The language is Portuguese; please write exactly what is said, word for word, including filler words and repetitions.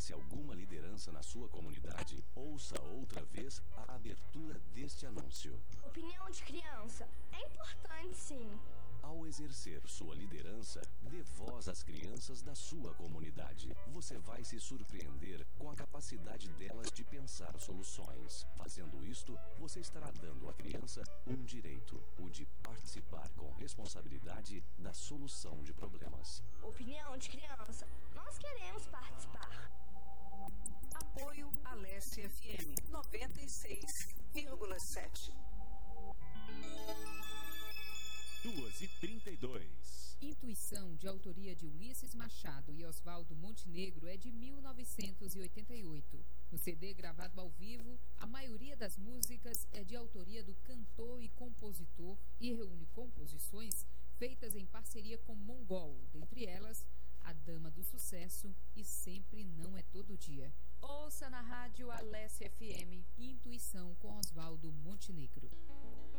exerce alguma liderança na sua comunidade, ouça outra vez a abertura deste anúncio. Opinião de criança. É importante, sim. Ao exercer sua liderança, dê voz às crianças da sua comunidade. Você vai se surpreender com a capacidade delas de pensar soluções. Fazendo isto, você estará dando à criança um direito, o de participar com responsabilidade da solução de problemas. Opinião de criança. Nós queremos participar. Apoio Alesse F M noventa e seis vírgula sete. duas e trinta e dois. Intuição, de autoria de Ulisses Machado e Oswaldo Montenegro, é de mil novecentos e oitenta e oito. No C D gravado ao vivo, a maioria das músicas é de autoria do cantor e compositor e reúne composições feitas em parceria com Mongol, dentre elas A Dama do Sucesso e Sempre Não É Todo Dia. Ouça na rádio Alesse F M, Intuição com Oswaldo Montenegro.